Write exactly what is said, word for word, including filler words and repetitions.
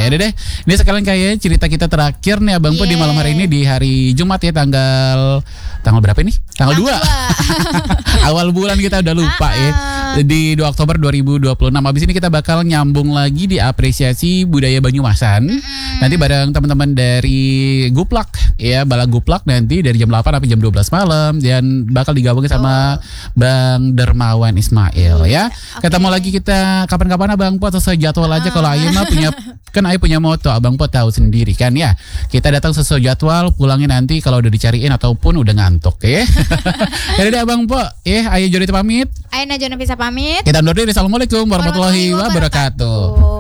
Ya udah deh. Ini sekalian kayak cerita kita terakhir nih Abang Po di malam hari ini di hari Jumat ya tanggal tanggal berapa ini? Tanggal dua. Awal bulan kita udah lupa ya. Di dua Oktober dua ribu dua puluh enam. Habis ini kita bakal nyambung lagi di apresiasi budaya Banyumasan. Mm-hmm. Nanti bareng teman-teman dari Guplak ya, Bala Guplak nanti dari jam delapan sampai jam dua belas malam dan bakal digabungin sama Bang Dermawan Ismail ya. Okay. Ketemu lagi kita kapan-kapan Abang Po, sesuai jadwal aja. Kalau Ayu mah punya kan Ayu punya moto, Abang Po tahu sendiri kan ya. Kita datang sesuai jadwal, pulangin nanti kalau udah dicariin ataupun udah ngantuk ya. Jadi Abang Po, ya Ayu Jodita pamit. Ayu Najwa Nafisa pamit. Kita undur diri. Assalamualaikum warahmatullahi wabarakatuh.